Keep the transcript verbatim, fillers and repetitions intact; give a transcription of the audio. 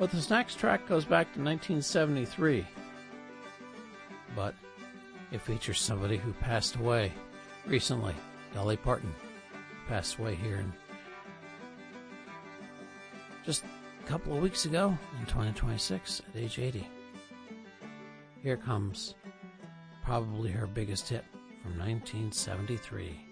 Well, this next track goes back to nineteen seventy-three, but it features somebody who passed away recently. Dolly Parton passed away here in just a couple of weeks ago in twenty twenty-six at age eighty. Here comes probably her biggest hit from nineteen seventy-three.